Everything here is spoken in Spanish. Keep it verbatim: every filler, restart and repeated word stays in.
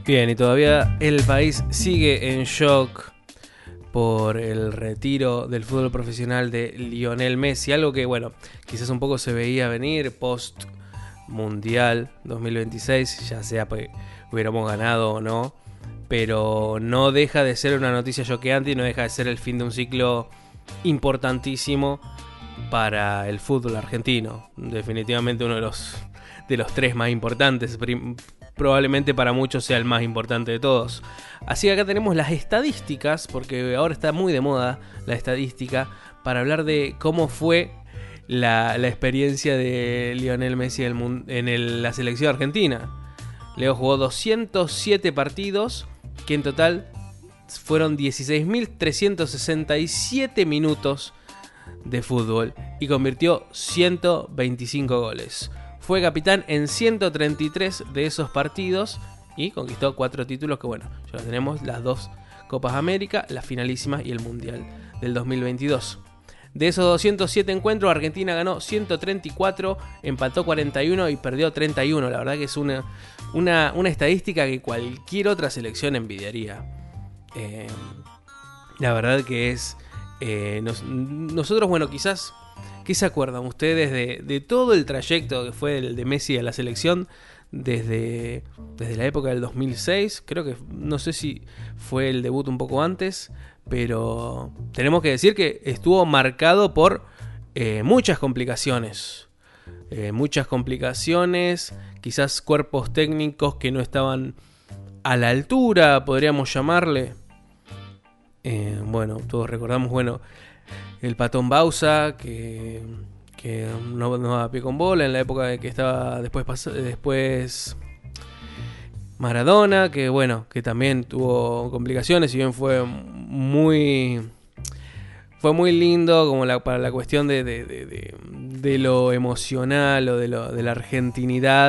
Bien, y todavía el país sigue en shock por el retiro del fútbol profesional de Lionel Messi, algo que, bueno, quizás un poco se veía venir post Mundial dos mil veintiséis, ya sea que hubiéramos ganado o no, pero no deja de ser una noticia choqueante y no deja de ser el fin de un ciclo importantísimo para el fútbol argentino. Definitivamente uno de los, de los tres más importantes, probablemente para muchos sea el más importante de todos. Así que acá tenemos las estadísticas, porque ahora está muy de moda la estadística, para hablar de cómo fue la, la experiencia de Lionel Messi en, el, en el, la selección argentina. Leo jugó doscientos siete partidos, que en total fueron dieciséis mil trescientos sesenta y siete minutos de fútbol y convirtió ciento veinticinco goles. Fue capitán en ciento treinta y tres de esos partidos y conquistó cuatro títulos que, bueno, ya los tenemos, las dos Copas América, las finalísimas y el Mundial del dos mil veintidós. De esos doscientos siete encuentros, Argentina ganó ciento treinta y cuatro, empató cuarenta y uno y perdió treinta y uno. La verdad que es una, una, una estadística que cualquier otra selección envidiaría. Eh, la verdad que es... Eh, nos, nosotros, bueno, quizás... ¿Qué se acuerdan ustedes de, de todo el trayecto que fue el de Messi a la selección desde, desde la época del dos mil seis? Creo que, no sé si fue el debut un poco antes, pero tenemos que decir que estuvo marcado por eh, muchas complicaciones. Eh, muchas complicaciones, quizás cuerpos técnicos que no estaban a la altura, podríamos llamarle. Eh, bueno, todos recordamos, bueno... El Patón Bausa, que, que no, no daba pie con bola en la época de que estaba después, después Maradona, que bueno, que también tuvo complicaciones, si bien fue muy fue muy lindo como la, para la cuestión de, de, de, de, de lo emocional o de, lo, de la argentinidad.